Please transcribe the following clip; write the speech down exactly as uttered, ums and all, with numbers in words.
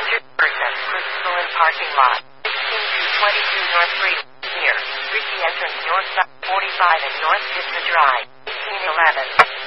Enter person, Crystalline parking lot. sixteen two twenty-two North Freeway. Here. Ricky entrance north side forty-five and North Vista Drive. eighteen eleven.